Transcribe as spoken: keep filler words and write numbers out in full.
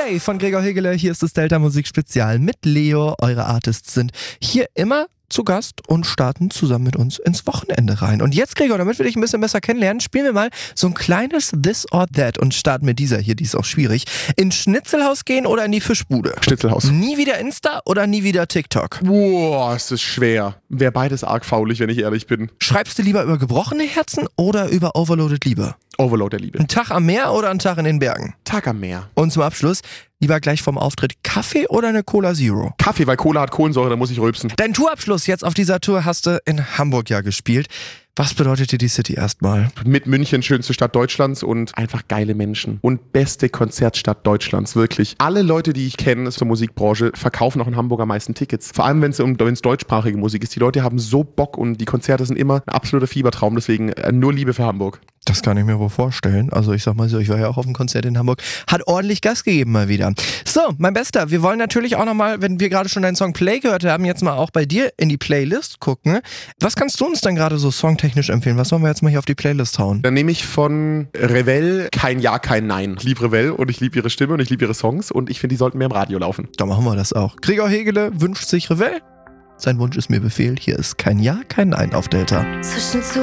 Hi von Gregor Hegele, hier ist das Delta Musik Spezial mit Leo. Eure Artists sind hier immer zu Gast und starten zusammen mit uns ins Wochenende rein. Und jetzt, Gregor, damit wir dich ein bisschen besser kennenlernen, spielen wir mal so ein kleines This or That und starten mit dieser hier, die ist auch schwierig. Ins Schnitzelhaus gehen oder in die Fischbude? Schnitzelhaus. Nie wieder Insta oder nie wieder TikTok? Boah, ist das schwer. Wäre beides arg faulig, wenn ich ehrlich bin. Schreibst du lieber über gebrochene Herzen oder über Overloaded Liebe? Overload der Liebe. Ein Tag am Meer oder ein Tag in den Bergen? Tag am Meer. Und zum Abschluss, lieber gleich vom Auftritt Kaffee oder eine Cola Zero? Kaffee, weil Cola hat Kohlensäure, da muss ich rülpsen. Dein Tourabschluss jetzt auf dieser Tour hast du in Hamburg ja gespielt. Was bedeutet dir die City erstmal? Mit München, schönste Stadt Deutschlands und einfach geile Menschen. Und beste Konzertstadt Deutschlands, wirklich. Alle Leute, die ich kenne aus der Musikbranche, verkaufen auch in Hamburg am meisten Tickets. Vor allem, wenn es um wenn's deutschsprachige Musik ist. Die Leute haben so Bock und die Konzerte sind immer ein absoluter Fiebertraum. Deswegen äh, nur Liebe für Hamburg. Das kann ich mir wohl vorstellen. Also ich sag mal so, ich war ja auch auf dem Konzert in Hamburg. Hat ordentlich Gas gegeben mal wieder. So, mein Bester, wir wollen natürlich auch nochmal, wenn wir gerade schon deinen Song Play gehört haben, jetzt mal auch bei dir in die Playlist gucken. Was kannst du uns denn gerade so songtechnisch empfehlen? Was wollen wir jetzt mal hier auf die Playlist hauen? Dann nehme ich von Revell Kein Ja, Kein Nein. Ich liebe Revell und ich liebe ihre Stimme und ich liebe ihre Songs und ich finde, die sollten mehr im Radio laufen. Da machen wir das auch. Gregor Hegele wünscht sich Revell. Sein Wunsch ist mir Befehl. Hier ist Kein Ja, Kein Nein auf Delta. Zwischen